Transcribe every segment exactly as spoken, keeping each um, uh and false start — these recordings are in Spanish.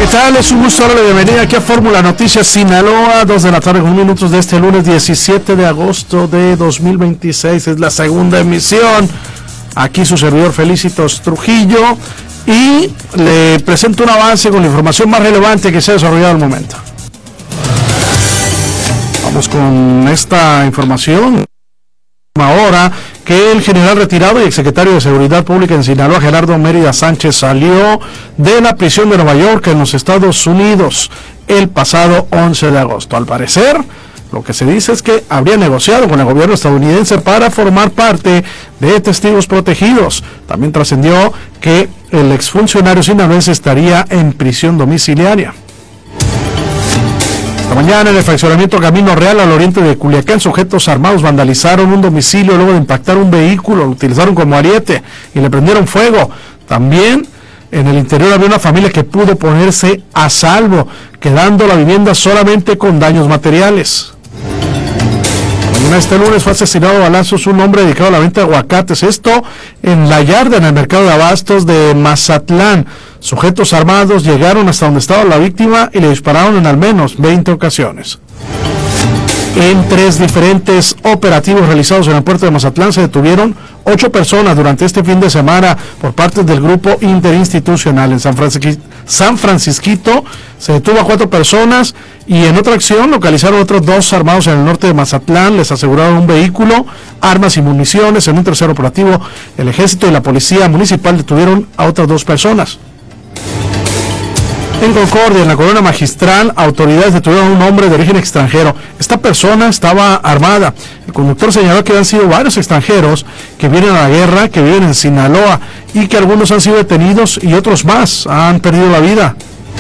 tal? Es un gusto darle la bienvenida aquí a Fórmula Noticias Sinaloa, dos de la tarde con minutos de este lunes diecisiete de agosto de dos mil veintiséis. Es la segunda emisión. Aquí su servidor Felicitos Trujillo y le presento un avance con la información más relevante que se ha desarrollado al momento. Vamos con esta información. Ahora que el general retirado y exsecretario de Seguridad Pública en Sinaloa, Gerardo Mérida Sánchez, salió de la prisión de Nueva York en los Estados Unidos el pasado once de agosto. Al parecer, lo que se dice es que habría negociado con el gobierno estadounidense para formar parte de testigos protegidos. También trascendió que el exfuncionario sinaloense estaría en prisión domiciliaria. Esta mañana en el fraccionamiento Camino Real al oriente de Culiacán, sujetos armados vandalizaron un domicilio luego de impactar un vehículo, lo utilizaron como ariete y le prendieron fuego. También en el interior había una familia que pudo ponerse a salvo, quedando la vivienda solamente con daños materiales. Este lunes fue asesinado a balazos un hombre dedicado a la venta de aguacates, esto en La Yarda, en el mercado de abastos de Mazatlán. Sujetos armados llegaron hasta donde estaba la víctima y le dispararon en al menos veinte ocasiones. En tres diferentes operativos realizados en el puerto de Mazatlán se detuvieron ocho personas durante este fin de semana por parte del grupo interinstitucional. En San, Francisqui- San Francisquito se detuvo a cuatro personas y en otra acción localizaron otros dos armados en el norte de Mazatlán. Les aseguraron un vehículo, armas y municiones. En un tercer operativo, el ejército y la policía municipal detuvieron a otras dos personas. En Concordia, en la Corona Magistral, autoridades detuvieron a un hombre de origen extranjero. Esta persona estaba armada. El conductor señaló que han sido varios extranjeros que vienen a la guerra, que viven en Sinaloa, y que algunos han sido detenidos y otros más han perdido la vida.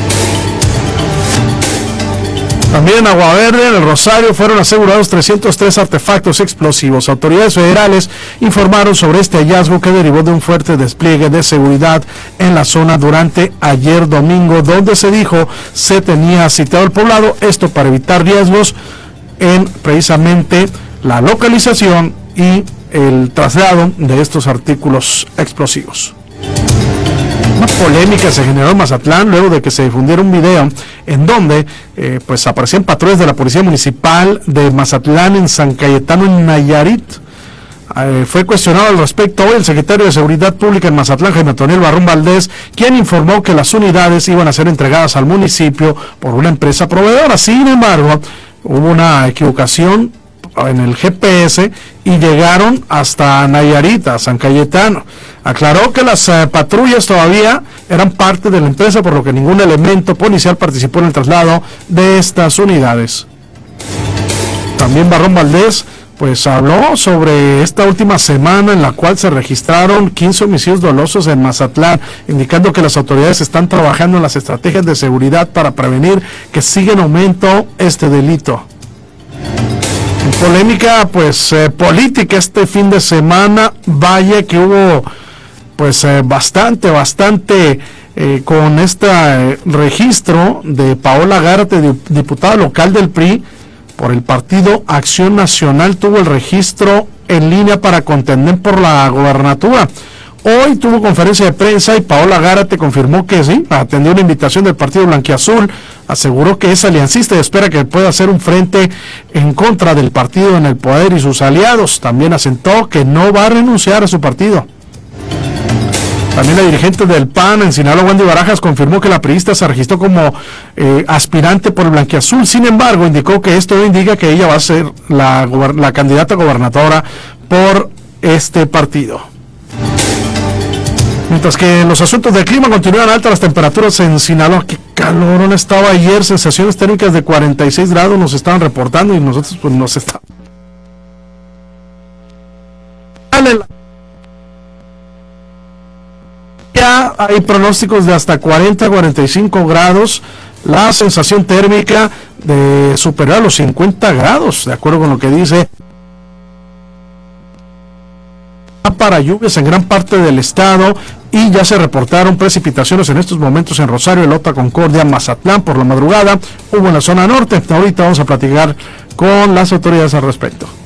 También en Agua Verde, en el Rosario, fueron asegurados trescientos tres artefactos explosivos. Autoridades federales informaron sobre este hallazgo que derivó de un fuerte despliegue de seguridad en la zona durante ayer domingo, donde se dijo se tenía sitiado el poblado, esto para evitar riesgos en precisamente la localización y el traslado de estos artículos explosivos. Una polémica se generó en Mazatlán luego de que se difundiera un video en donde eh, pues aparecían patrullas de la Policía Municipal de Mazatlán en San Cayetano, en Nayarit. Eh, fue cuestionado al respecto hoy el secretario de Seguridad Pública en Mazatlán, Jaime Antonio Barrón Valdés, quien informó que las unidades iban a ser entregadas al municipio por una empresa proveedora. Sin embargo, hubo una equivocación en el G P S y llegaron hasta Nayarit, a San Cayetano. Aclaró que las uh, patrullas todavía eran parte de la empresa, por lo que ningún elemento policial participó en el traslado de estas unidades. También Barrón Valdés pues habló sobre esta última semana en la cual se registraron quince homicidios dolosos en Mazatlán, indicando que las autoridades están trabajando en las estrategias de seguridad para prevenir que siga en aumento este delito. Polémica pues eh, política este fin de semana, vaya que hubo pues eh, bastante, bastante eh, con este eh, registro de Paola Gárate, diputada local del P R I por el partido Acción Nacional, tuvo el registro en línea para contender por la gobernatura. Hoy tuvo conferencia de prensa y Paola Gárate confirmó que sí, atendió una invitación del partido blanquiazul, aseguró que es aliancista y espera que pueda hacer un frente en contra del partido en el poder y sus aliados. También asentó que no va a renunciar a su partido. También la dirigente del P A N en Sinaloa, Wendy Barajas, confirmó que la priista se registró como eh, aspirante por el blanquiazul. Sin embargo, indicó que esto no indica que ella va a ser la, la candidata gobernadora por este partido. Mientras que en los asuntos del clima continúan altas las temperaturas en Sinaloa. Qué calorón estaba ayer, sensaciones térmicas de cuarenta y seis grados nos estaban reportando y nosotros pues nos está. Ya hay pronósticos de hasta cuarenta a cuarenta y cinco grados, la sensación térmica de superar los cincuenta grados, de acuerdo con lo que dice. Para lluvias en gran parte del estado y ya se reportaron precipitaciones en estos momentos en Rosario, Elota, Concordia, Mazatlán por la madrugada, hubo en la zona norte. Ahorita vamos a platicar con las autoridades al respecto.